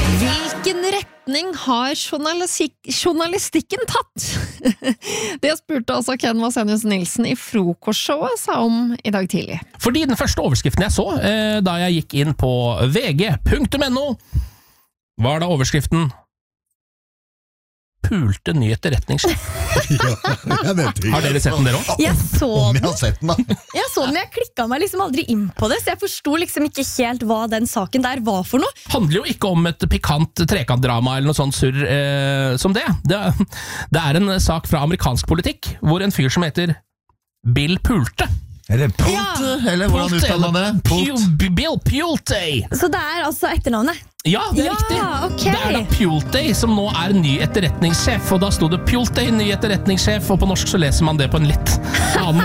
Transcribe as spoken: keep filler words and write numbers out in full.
Hvilken retning har journalistikk, journalistikken tatt? Det spurte altså Ken Vasenius Nilsen i frokostshowet sa om i dag tidlig. Fordi den første overskriften jeg så, eh, da jeg gikk inn på v g punktum n o, var da overskriften Pulte ny etterretningssjef. Ja, jeg vet ikke. Har dere sett den der også? Jeg så Om jeg den, har sett den da. jeg så den, men jeg klikket meg liksom aldri inn på det, så jeg forstod liksom ikke helt hva den saken der var for noe. Handler jo ikke om et pikant trekantdrama eller noe sånt surr eh, som det. det. Det er en sak fra amerikansk politikk, hvor en fyr som heter Bill Pulte. Eller Pulte, eller hvordan uttaler man det? Pult. Pu- Bill Pulte. Så det er altså etternavnet. Ja, det er Ja, riktig. ok. Det er da Pulte som nå er ny etterretningssjef, og da sto det Pulte, ny etterretningssjef, og på norsk så leser man det på en litt annen